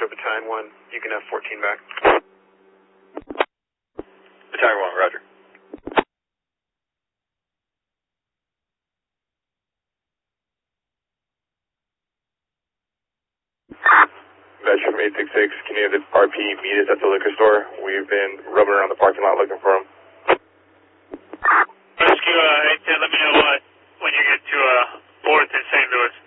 Metro Battalion 1, you can have 14 back. Battalion 1, roger. Metro from 866, can you have the RP meet us at the liquor store? We've been rubbing around the parking lot looking for him. Rescue 810, let me know when you get to 4th in St. Louis.